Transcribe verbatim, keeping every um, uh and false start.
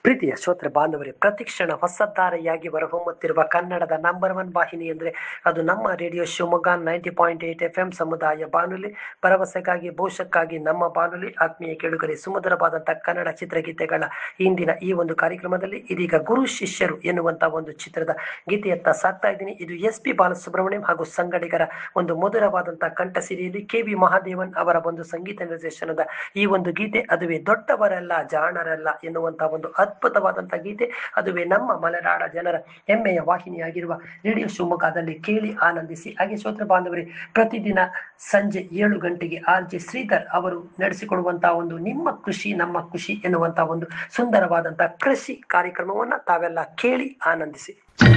ಪ್ರೀತಿಯ ಶ್ರೋತೃ ಬಾಂಧವರೇ, ಪ್ರತಿಕ್ಷಣ ಹೊಸಧಾರೆಯಾಗಿ ಹೊರಹೊಮ್ಮುತ್ತಿರುವ ಕನ್ನಡದ ನಂಬರ್ ಒನ್ ವಾಹಿನಿ ಅಂದರೆ ಅದು ನಮ್ಮ radio Shivamogga ninety point eight F M ಸಮುದಾಯ ಬಾನುಲಿ. ಭರವಸೆಗಾಗಿ ಭವಿಷ್ಯಕ್ಕಾಗಿ ನಮ್ಮ ಬಾನುಲಿ. ಆತ್ಮೀಯ ಕೇಳುಗರೆ, ಸುಮಧುರವಾದಂತಹ ಕನ್ನಡ ಚಿತ್ರಗೀತೆಗಳ ಇಂದಿನ ಈ ಒಂದು ಕಾರ್ಯಕ್ರಮದಲ್ಲಿ ಇದೀಗ ಗುರು ಶಿಷ್ಯರು ಎನ್ನುವಂತಹ ಒಂದು ಚಿತ್ರದ ಗೀತೆಯತ್ತ ಸಾಕ್ತಾ ಇದ್ದೀನಿ. ಇದು ಎಸ್ ಪಿ ಬಾಲಸುಬ್ರಹ್ಮಣ್ಯಂ ಹಾಗೂ ಸಂಗಡಿಗರ ಒಂದು ಮಧುರವಾದಂತಹ ಕಂಠಸಿರಿಯಲ್ಲಿ ಕೆ ವಿ ಮಹಾದೇವನ್ ಅವರ ಒಂದು ಸಂಗೀತ ನಿರ್ದೇಶನದ ಈ ಒಂದು ಗೀತೆ, ಅದುವೇ ದೊಡ್ಡವರಲ್ಲ ಜಾಣರಲ್ಲ ಎನ್ನುವಂತಹ ಒಂದು ಅದ್ಭುತವಾದಂತಹ ಗೀತೆ. ಅದುವೇ ನಮ್ಮ ಮಲೆನಾಡ ಜನರ ಹೆಮ್ಮೆಯ ವಾಹಿನಿಯಾಗಿರುವ ರೇಡಿಯೋ ಶಿವಮೊಗ್ಗದಲ್ಲಿ ಕೇಳಿ ಆನಂದಿಸಿ. ಹಾಗೆ ಶ್ರೋತೃ ಬಾಂಧವರೇ, ಪ್ರತಿದಿನ ಸಂಜೆ ಏಳು ಗಂಟೆಗೆ ಆರ್ ಜೆ ಶ್ರೀಧರ್ ಅವರು ನಡೆಸಿಕೊಡುವಂತಹ ಒಂದು ನಿಮ್ಮ ಕೃಷಿ ನಮ್ಮ ಖುಷಿ ಎನ್ನುವಂತಹ ಒಂದು ಸುಂದರವಾದಂತಹ ಕೃಷಿ ಕಾರ್ಯಕ್ರಮವನ್ನ ತಾವೆಲ್ಲ ಕೇಳಿ ಆನಂದಿಸಿ.